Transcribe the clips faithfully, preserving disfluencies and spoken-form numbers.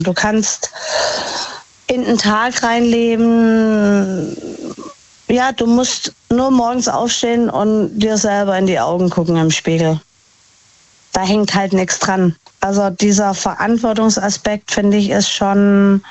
Du kannst in den Tag reinleben. Ja, du musst nur morgens aufstehen und dir selber in die Augen gucken im Spiegel. Da hängt halt nichts dran. Also dieser Verantwortungsaspekt, finde ich, ist schon,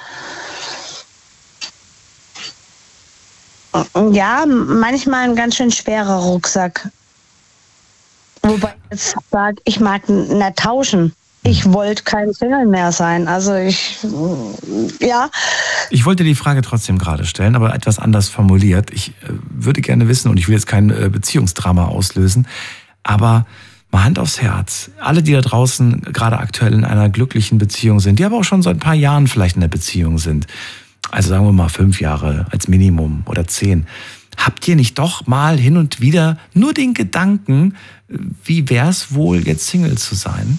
ja, manchmal ein ganz schön schwerer Rucksack. Wobei ich jetzt sage, ich mag nicht tauschen. Ich wollte kein Single mehr sein. Also ich, ja. Ich wollte die Frage trotzdem gerade stellen, aber etwas anders formuliert. Ich äh, würde gerne wissen, und ich will jetzt kein äh, Beziehungsdrama auslösen, aber mal Hand aufs Herz. Alle, die da draußen gerade aktuell in einer glücklichen Beziehung sind, die aber auch schon seit ein paar Jahren vielleicht in der Beziehung sind, also sagen wir mal fünf Jahre als Minimum oder zehn, habt ihr nicht doch mal hin und wieder nur den Gedanken, wie wär's wohl, jetzt Single zu sein?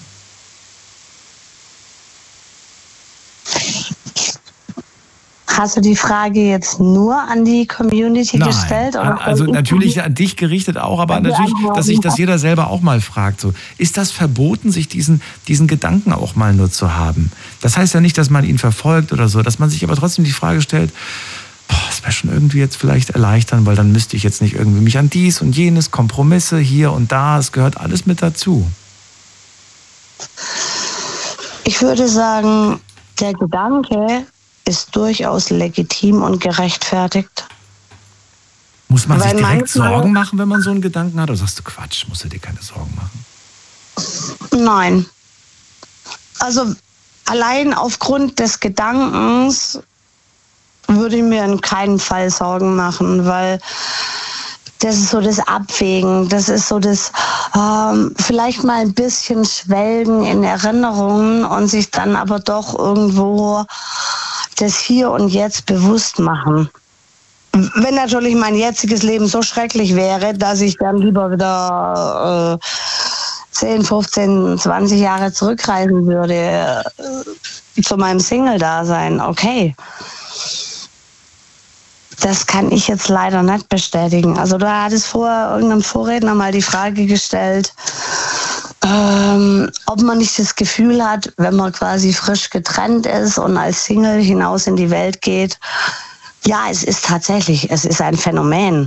Hast du die Frage jetzt nur an die Community Nein, gestellt? Oder also natürlich an dich gerichtet auch, aber natürlich, dass sich das jeder selber auch mal fragt. So, ist das verboten, sich diesen, diesen Gedanken auch mal nur zu haben? Das heißt ja nicht, dass man ihn verfolgt oder so, dass man sich aber trotzdem die Frage stellt, boah, das wäre schon irgendwie jetzt vielleicht erleichtern, weil dann müsste ich jetzt nicht irgendwie mich an dies und jenes, Kompromisse hier und da, es gehört alles mit dazu. Ich würde sagen, der Gedanke ist durchaus legitim und gerechtfertigt. Muss man Weil sich direkt manchmal, Sorgen machen, wenn man so einen Gedanken hat? Oder sagst du, Quatsch, musst du dir keine Sorgen machen? Nein. Also allein aufgrund des Gedankens würde ich mir in keinem Fall Sorgen machen, weil das ist so das Abwägen, das ist so das ähm, vielleicht mal ein bisschen Schwelgen in Erinnerungen und sich dann aber doch irgendwo das Hier und Jetzt bewusst machen. Wenn natürlich mein jetziges Leben so schrecklich wäre, dass ich dann lieber wieder äh, zehn, fünfzehn, zwanzig Jahre zurückreisen würde äh, zu meinem Single-Dasein, okay. Das kann ich jetzt leider nicht bestätigen. Also du hattest vorher irgendeinem Vorredner mal die Frage gestellt, ähm, ob man nicht das Gefühl hat, wenn man quasi frisch getrennt ist und als Single hinaus in die Welt geht. Ja, es ist tatsächlich, es ist ein Phänomen.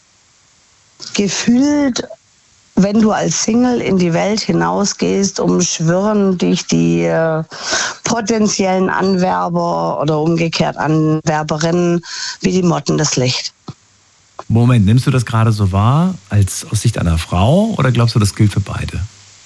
Gefühlt, wenn du als Single in die Welt hinausgehst, umschwirren dich die äh, potenziellen Anwerber oder umgekehrt Anwerberinnen wie die Motten das Licht. Moment, nimmst du das gerade so wahr, als aus Sicht einer Frau, oder glaubst du, das gilt für beide?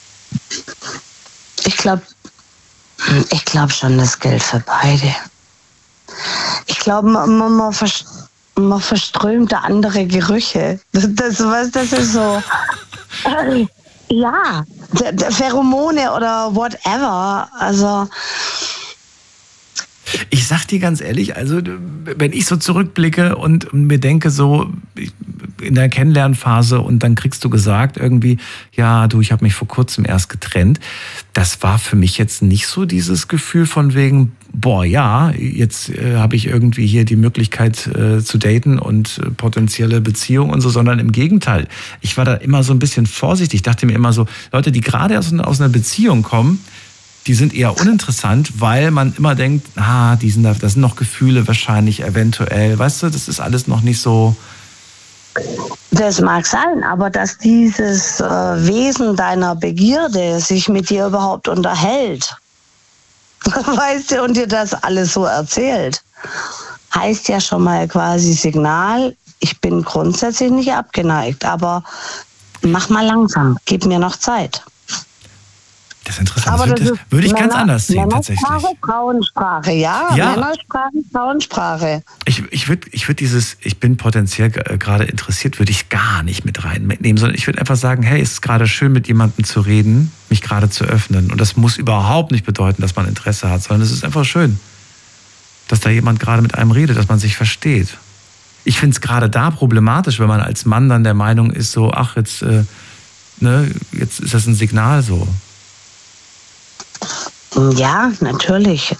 Ich glaube, ich glaube schon, das gilt für beide. Ich glaube, man, man, man, vers- man verströmt da andere Gerüche. Das, das, was, das ist so. Äh, ja, d- d- Pheromone oder whatever. Also. Ich sag dir ganz ehrlich, also wenn ich so zurückblicke und mir denke so in der Kennenlernphase und dann kriegst du gesagt irgendwie, ja du, ich habe mich vor kurzem erst getrennt, das war für mich jetzt nicht so dieses Gefühl von wegen, boah ja, jetzt äh, habe ich irgendwie hier die Möglichkeit äh, zu daten und äh, potenzielle Beziehungen und so, sondern im Gegenteil. Ich war da immer so ein bisschen vorsichtig, dachte mir immer so, Leute, die gerade aus, aus einer Beziehung kommen, die sind eher uninteressant, weil man immer denkt, ah, die sind da, das sind noch Gefühle wahrscheinlich, eventuell. Weißt du, das ist alles noch nicht so. Das mag sein, aber dass dieses äh, Wesen deiner Begierde sich mit dir überhaupt unterhält, weißt du, und dir das alles so erzählt, heißt ja schon mal quasi Signal, ich bin grundsätzlich nicht abgeneigt, aber mach mal langsam, gib mir noch Zeit. Das ist interessant. Aber das, das das würde ich Männer, ganz anders sehen, tatsächlich. Männersprache, Frauensprache, ja. Ja. Männersprache, Frauensprache. Ich, ich würde ich würd dieses, ich bin potenziell gerade interessiert, würde ich gar nicht mit reinnehmen, sondern ich würde einfach sagen, hey, es ist gerade schön, mit jemandem zu reden, mich gerade zu öffnen. Und das muss überhaupt nicht bedeuten, dass man Interesse hat, sondern es ist einfach schön, dass da jemand gerade mit einem redet, dass man sich versteht. Ich finde es gerade da problematisch, wenn man als Mann dann der Meinung ist, so, ach, jetzt, äh, ne, jetzt ist das ein Signal so. Ja, natürlich.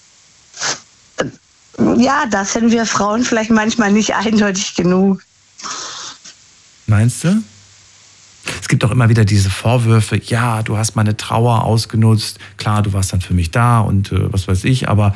Ja, da sind wir Frauen vielleicht manchmal nicht eindeutig genug. Meinst du? es gibt auch immer wieder diese Vorwürfe, ja, du hast meine Trauer ausgenutzt, klar, du warst dann für mich da und äh, was weiß ich, aber